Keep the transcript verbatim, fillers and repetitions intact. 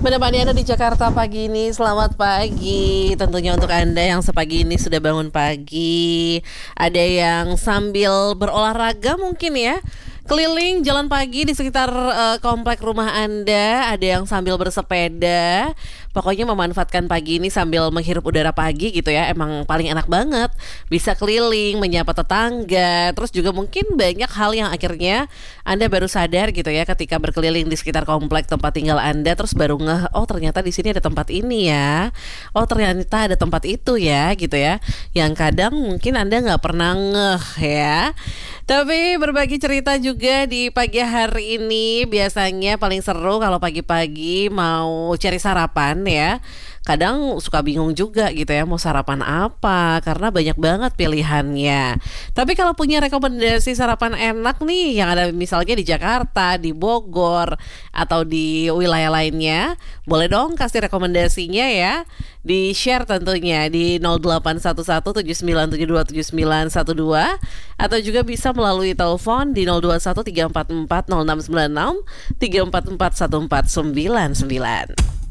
Menemani Anda di Jakarta pagi ini, selamat pagi. Tentunya untuk Anda yang sepagi ini sudah bangun pagi, ada yang sambil berolahraga mungkin ya, keliling jalan pagi di sekitar uh, komplek rumah Anda, ada yang sambil bersepeda. Pokoknya memanfaatkan pagi ini sambil menghirup udara pagi gitu ya, emang paling enak banget. Bisa keliling, menyapa tetangga, terus juga mungkin banyak hal yang akhirnya Anda baru sadar gitu ya ketika berkeliling di sekitar komplek tempat tinggal Anda, terus baru ngeh, oh ternyata di sini ada tempat ini ya, oh ternyata ada tempat itu ya gitu ya, yang kadang mungkin Anda nggak pernah ngeh ya. Tapi berbagi cerita juga di pagi hari ini biasanya paling seru kalau pagi-pagi mau cari sarapan ya. Kadang suka bingung juga gitu ya mau sarapan apa karena banyak banget pilihannya. Tapi kalau punya rekomendasi sarapan enak nih yang ada misalnya di Jakarta, di Bogor atau di wilayah lainnya, boleh dong kasih rekomendasinya ya. Di share tentunya di nol delapan satu satu tujuh sembilan tujuh dua tujuh sembilan satu dua atau juga bisa melalui telepon di nol dua satu tiga empat empat nol enam sembilan enam tiga empat empat satu empat sembilan sembilan.